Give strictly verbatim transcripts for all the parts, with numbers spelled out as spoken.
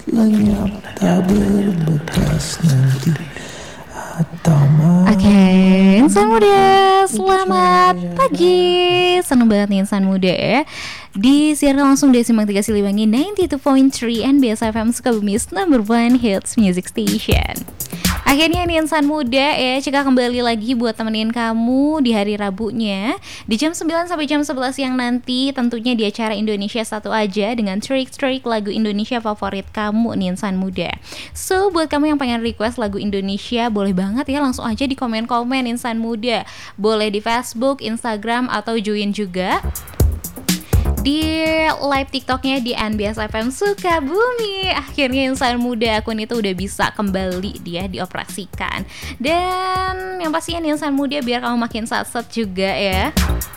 lenyap tak berbekas nanti atau Oke, okay, insan muda, selamat pagi. Seneng banget nih insan muda ya. Disiarkan langsung dari Simpang tiga Siliwangi sembilan puluh dua koma tiga N B S F M Sukabumi's number one hits music station. Akhirnya nih insan muda ya, Cika kembali lagi buat temenin kamu di hari Rabunya di jam sembilan sampai jam sebelas siang nanti, tentunya di acara Indonesia Satu Aja dengan trik-trik lagu Indonesia favorit kamu nih insan muda. So buat kamu yang pengen request lagu Indonesia, boleh banget ya, langsung aja di komen-komen insan muda. Boleh di Facebook, Instagram, atau join juga di live TikToknya di N B S F M Sukabumi. Akhirnya insan muda, akun itu udah bisa kembali dia dioperasikan. Dan yang pastinya nih insan muda, biar kamu makin sat-sat juga ya,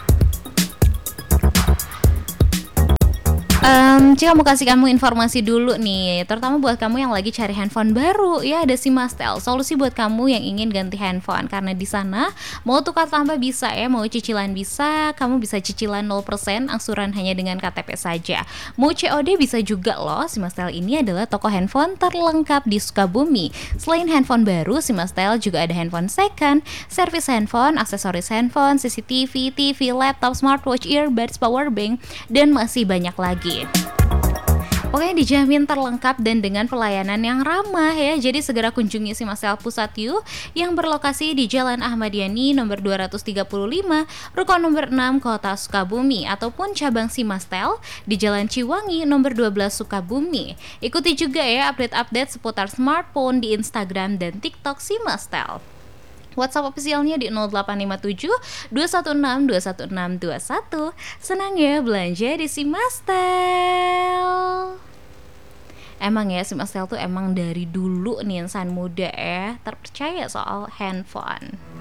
Um, Cika mau kasih kamu informasi dulu nih, terutama buat kamu yang lagi cari handphone baru ya, ada Simastel, solusi buat kamu yang ingin ganti handphone. Karena di sana mau tukar tambah bisa ya, mau cicilan bisa, kamu bisa cicilan nol persen, angsuran hanya dengan K T P saja. Mau C O D bisa juga loh. Simastel ini adalah toko handphone terlengkap di Sukabumi. Selain handphone baru, Simastel juga ada handphone second, servis handphone, aksesoris handphone, C C T V, T V, laptop, smartwatch, earbuds, powerbank, dan masih banyak lagi. Pokoknya dijamin terlengkap dan dengan pelayanan yang ramah ya. Jadi segera kunjungi Simastel Pusat Yuk yang berlokasi di Jalan Ahmad Yani nomor dua ratus tiga puluh lima, Ruko nomor enam, Kota Sukabumi, ataupun cabang Simastel di Jalan Ciwangi nomor dua belas Sukabumi. Ikuti juga ya update-update seputar smartphone di Instagram dan TikTok Simastel. WhatsApp officialnya di nol delapan lima tujuh dua satu enam dua satu enam dua satu. Senang ya belanja di Simastel. Emang ya Simastel tuh emang dari dulu nih insan muda ya terpercaya soal handphone.